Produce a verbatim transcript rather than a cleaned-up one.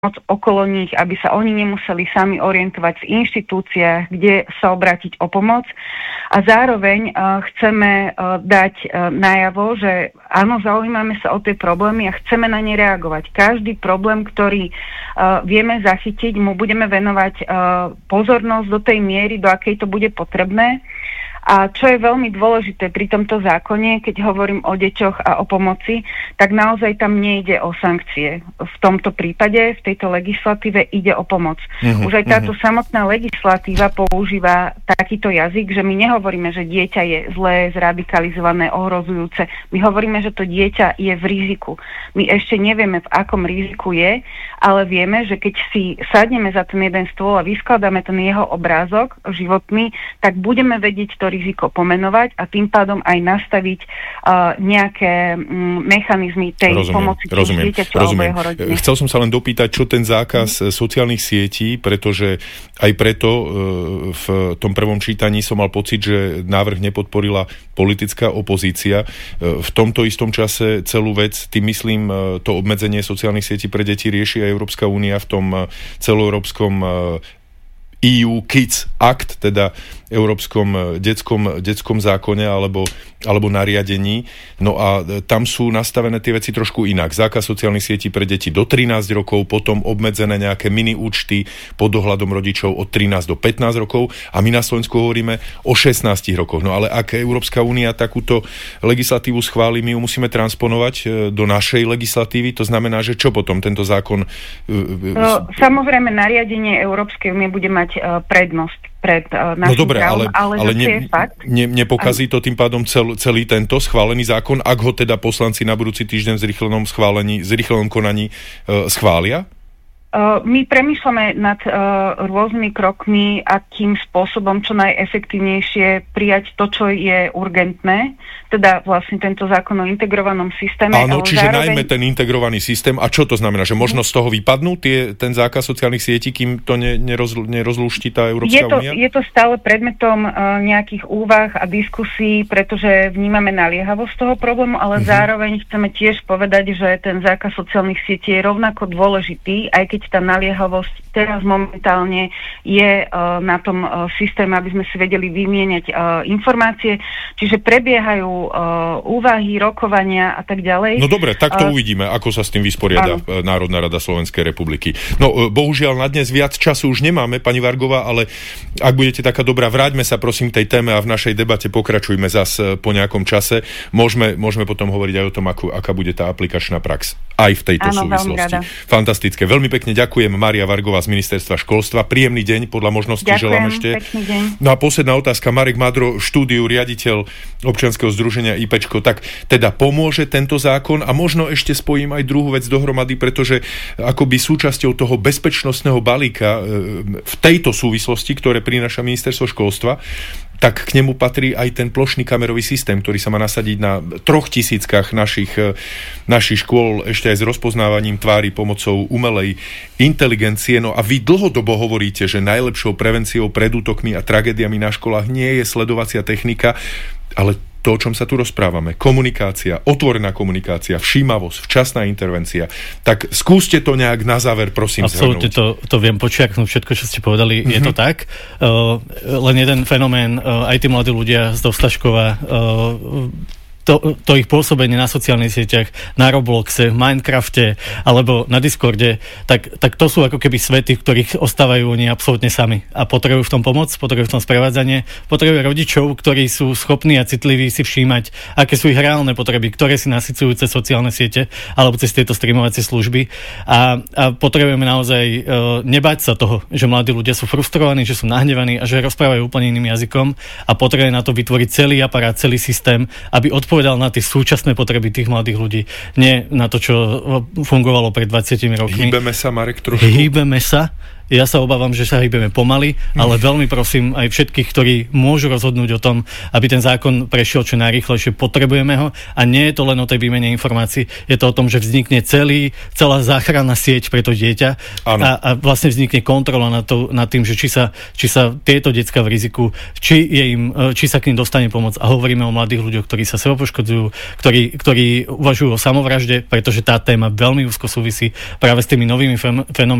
pomoc okolo nich, aby sa oni nemuseli sami orientovať v inštitúciách, kde sa obrátiť o pomoc. A zároveň uh, chceme uh, dať uh, najavo, že áno, zaujímame sa o tie problémy a chceme na ne reagovať. Každý problém, ktorý uh, vieme zachytiť, mu budeme venovať uh, pozornosť do tej miery, do akej to bude potrebné. A čo je veľmi dôležité pri tomto zákone, keď hovorím o deťoch a o pomoci, tak naozaj tam nejde o sankcie. V tomto prípade, v tejto legislatíve ide o pomoc. Uh-huh, Už aj táto uh-huh. samotná legislatíva používa takýto jazyk, že my nehovoríme, že dieťa je zlé, zradikalizované, ohrozujúce. My hovoríme, že to dieťa je v riziku. My ešte nevieme, v akom riziku je, ale vieme, že keď si sadneme za ten jeden stôl a vyskladáme ten jeho obrázok životný, tak budeme vedieť to riziko pomenovať a tým pádom aj nastaviť uh, nejaké um, mechanizmy tej rozumiem, pomoci rozumiem, dieťaťu rozumiem. alebo jeho rodine. Chcel som sa len dopýtať, čo ten zákaz mm. sociálnych sietí, pretože aj preto uh, v tom prvom čítaní som mal pocit, že návrh nepodporila politická opozícia. Uh, v tomto istom čase celú vec, tým myslím, uh, to obmedzenie sociálnych sietí pre deti rieši aj Európska únia v tom uh, celoeurópskom uh, é ú Kids Act, teda Európskom detskom, detskom zákone alebo, alebo nariadení. No a tam sú nastavené tie veci trošku inak. Zákaz sociálnych sietí pre deti do trinásť rokov, potom obmedzené nejaké mini účty pod dohľadom rodičov od trinásť do pätnásť rokov a my na Slovensku hovoríme o šestnástich rokoch. No ale ak Európska únia takúto legislatívu schváli, my ju musíme transponovať do našej legislatívy. To znamená, že čo potom tento zákon... No, samozrejme, nariadenie Európskej únie bude mať uh, prednosť pred uh, našim no dobre, právom, ale, ale, ale ne, je fakt. Ne, nepokazí to tým pádom cel, celý tento schválený zákon, ak ho teda poslanci na budúci týždeň v zrýchlenom schválení, zrýchlenom konaní uh, schvália? Uh, my premýšľame nad uh, rôznymi krokmi, akým spôsobom čo najefektívnejšie prijať to, čo je urgentné, teda vlastne tento zákon o integrovanom systéme. Áno, čiže zároveň... najmä ten integrovaný systém. A čo to znamená? Že možno z toho vypadnú tie, ten zákaz sociálnych sietí, kým to ne, nerozl, nerozlúšti tá Európska únia? Je to stále predmetom uh, nejakých úvah a diskusí, pretože vnímame naliehavosť toho problému, ale uh-huh. zároveň chceme tiež povedať, že ten zákaz sociálnych sietí je rovnako dôležitý, aj keď tá naliehavosť teraz momentálne je uh, na tom uh, systéme, aby sme si vedeli vymieňať uh, informácie. Čiže prebiehajú uh, úvahy, rokovania a tak ďalej. No dobre, tak to uh, uvidíme, ako sa s tým vysporiada uh, Národná rada Slovenskej republiky. No uh, bohužiaľ na dnes viac času už nemáme, pani Vargová, ale ak budete taká dobrá, vráťme sa prosím k tej téme a v našej debate pokračujme zas uh, po nejakom čase. Môžeme, môžeme potom hovoriť aj o tom, ako, aká bude tá aplikačná prax aj v tejto áno, súvislosti. Fantastické. Veľmi pekne ďakujem, Mária Vargová z Ministerstva školstva. Príjemný deň, podľa možností želám ešte. Pekný deň. No a posledná otázka. Marek Madro, štúdiu, riaditeľ občianskeho združenia IPčko. Tak teda pomôže tento zákon a možno ešte spojím aj druhú vec dohromady, pretože akoby súčasťou toho bezpečnostného balíka v tejto súvislosti, ktoré prináša Ministerstvo školstva, tak k nemu patrí aj ten plošný kamerový systém, ktorý sa má nasadiť na troch tisíckach našich, našich škôl, ešte aj s rozpoznávaním tvári pomocou umelej inteligencie. No a vy dlhodobo hovoríte, že najlepšou prevenciou pred útokmi a tragédiami na školách nie je sledovacia technika, ale to, o čom sa tu rozprávame, komunikácia, otvorená komunikácia, všímavosť, včasná intervencia. Tak skúste to nejak na záver, prosím, zhrnúť. Absolútne to, to viem počiarknúť, všetko, čo ste povedali, mm-hmm. je to tak. Uh, len jeden fenomén, uh, aj tí mladí ľudia z Dostaškova, uh, To, to ich pôsobenie na sociálnych sieťach, na Robloxe, v Minecrafte alebo na Discorde, tak, tak to sú ako keby svety, v ktorých ostávajú oni absolútne sami a potrebujú v tom pomoc, potrebujú v tom sprevádzanie, potrebujú rodičov, ktorí sú schopní a citliví si všímať, aké sú ich reálne potreby, ktoré si nasycujú cez sociálne siete alebo cez tieto streamovacie služby a, a potrebujeme naozaj uh, nebať sa toho, že mladí ľudia sú frustrovaní, že sú nahnevaní a že rozprávajú úplne iným jazykom a potrebujeme na to vytvoriť celý aparát, celý systém, aby od povedal na tie súčasné potreby tých mladých ľudí. Nie na to, čo fungovalo pred dvadsiatimi rokmi. Hýbeme sa, Marek, trošku. Hýbeme sa. Ja sa obávam, že sa hýbeme pomaly, ale veľmi prosím aj všetkých, ktorí môžu rozhodnúť o tom, aby ten zákon prešiel čo najrýchlejšie, potrebujeme ho a nie je to len o tej výmene informácií, je to o tom, že vznikne celý, celá záchranná sieť pre to dieťa a, a vlastne vznikne kontrola nad, to, nad tým, že či sa, či sa tieto decká v riziku, či, je im, či sa k ním dostane pomoc. A hovoríme o mladých ľuďoch, ktorí sa sebapoškodzujú, ktorí, ktorí uvažujú o samovražde, pretože tá téma veľmi úzko súvisí práve s tými novými fenoménmi